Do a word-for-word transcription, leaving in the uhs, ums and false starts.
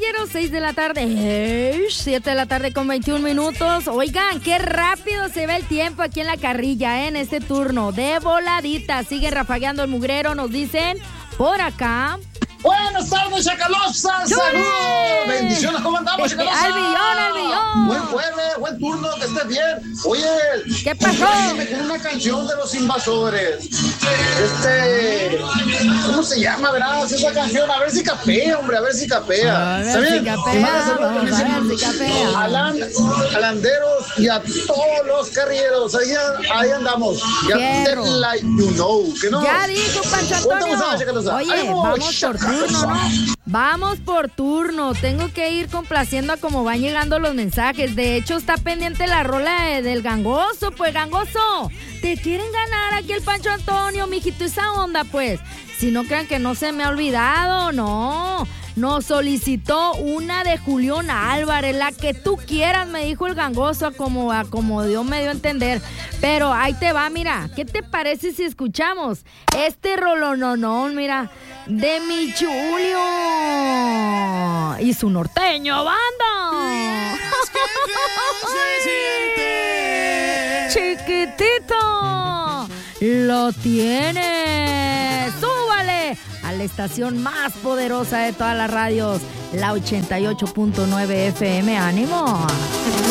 caballeros, seis de la tarde, siete de la tarde con veintiún minutos. Oigan, qué rápido se ve el tiempo aquí en la carrilla, ¿eh? En este turno, de voladita. Siguen rafagueando el mugrero, nos dicen por acá. Buenas tardes, Chacalosas. Saludos. Bendiciones, ¿cómo andamos, Chacalosas? Al billón, al billón. Buen jueves, buen turno, que estés bien. Oye, ¿qué pasó? Me quedé una canción de Los Invasores. Este, ¿cómo se llama, verás, esa canción? A ver si capea, hombre, a ver si capea. A ver si capea, vamos a ver si capea. Alan, alanderos y a todos los carrilleros. Ahí, ahí andamos. Ya, like you know, ¿que no? Ya dijo Pancho Antonio. Oye, Ay, vamos por turno, ¿no? Vamos por turno. Tengo que ir complaciendo a cómo van llegando los mensajes. De hecho, está pendiente la rola de, del gangoso. Pues, gangoso, te quieren ganar aquí el Pancho Antonio, mijito, esa onda, pues. Si no crean que no se me ha olvidado, no. Nos solicitó una de Julián Álvarez, la que tú quieras, me dijo el gangoso, como, como Dios me dio a entender. Pero ahí te va, mira, ¿qué te parece si escuchamos este rolononón, mira, de mi Julio y su norteño banda? Chiquitito, lo tiene. Súbale a la estación más poderosa de todas las radios, la ochenta y ocho punto nueve F M. ¡Ánimo!